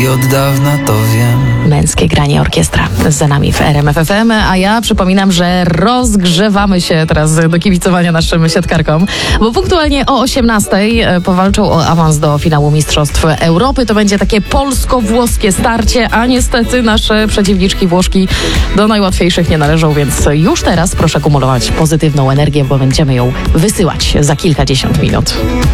I od dawna to wiem. Męskie granie orkiestra za nami w RMF FM, a ja przypominam, że rozgrzewamy się teraz do kibicowania naszym siatkarkom, bo punktualnie o 18:00 powalczą o awans do finału Mistrzostw Europy. To będzie takie polsko-włoskie starcie, a niestety nasze przeciwniczki Włoszki do najłatwiejszych nie należą, więc już teraz proszę kumulować pozytywną energię, bo będziemy ją wysyłać za kilkadziesiąt minut.